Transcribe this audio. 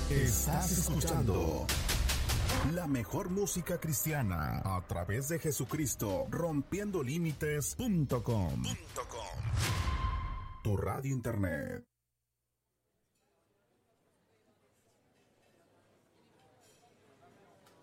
Estás escuchando la mejor música cristiana a través de Jesucristo, rompiendolímites.com. Tu radio internet.